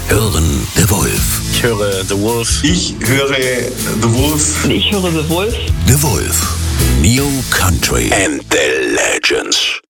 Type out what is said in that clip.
hören The Wolf. Ich höre The Wolf. Ich höre The Wolf. Ich höre The Wolf. The Wolf. New Country and the Legends.